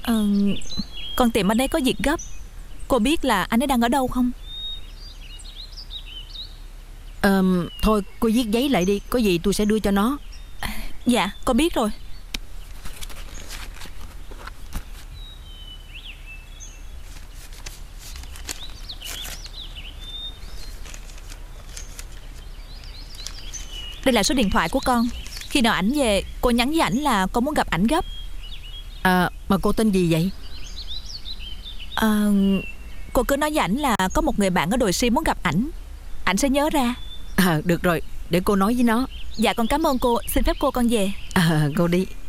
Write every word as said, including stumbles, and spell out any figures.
Ờ, con tìm anh ấy có việc gấp. Cô biết là anh ấy đang ở đâu không? Ờ, thôi cô viết giấy lại đi, có gì tôi sẽ đưa cho nó. Dạ con biết rồi. Đây là số điện thoại của con. Khi nào ảnh về cô nhắn với ảnh là con muốn gặp ảnh gấp. À, mà cô tên gì vậy? À, cô cứ nói với ảnh là có một người bạn ở đồi Si muốn gặp ảnh. Ảnh sẽ nhớ ra. À, được rồi, để cô nói với nó. Dạ con cảm ơn cô. Xin phép cô con về. À, cô đi.